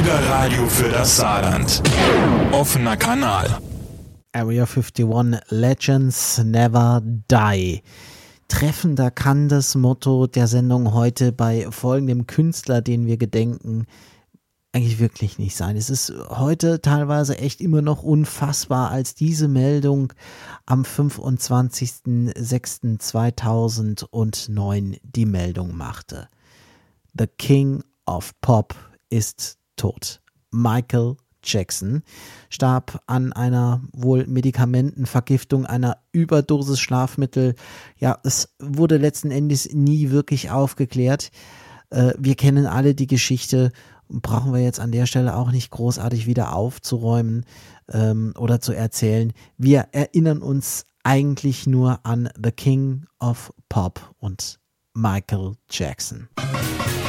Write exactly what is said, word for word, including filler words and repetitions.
Bürgerradio für das Saarland. Offener Kanal. Area einundfünfzig, Legends Never Die. Treffender kann das Motto der Sendung heute bei folgendem Künstler, den wir gedenken, eigentlich wirklich nicht sein. Es ist heute teilweise echt immer noch unfassbar, als diese Meldung am fünfundzwanzigsten sechsten zweitausendneun die Meldung machte. The King of Pop ist tot. Michael Jackson starb an einer wohl Medikamentenvergiftung, einer Überdosis Schlafmittel. Ja, es wurde letzten Endes nie wirklich aufgeklärt. Äh, wir kennen alle die Geschichte, brauchen wir jetzt an der Stelle auch nicht großartig wieder aufzuräumen ähm, oder zu erzählen. Wir erinnern uns eigentlich nur an The King of Pop und Michael Jackson.